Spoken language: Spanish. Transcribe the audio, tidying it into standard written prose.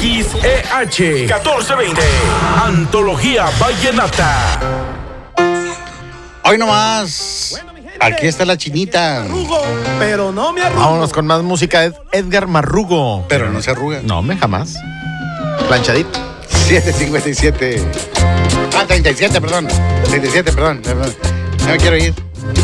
XEH 1420. Antología Vallenata. Hoy nomás. Aquí está la chinita. Pero no me arrugo. Vámonos con más música. Edgar Marrugo. Pero no se arruga. No, jamás. Planchadito. 7:57. 37, perdón. 37, perdón. No me quiero ir.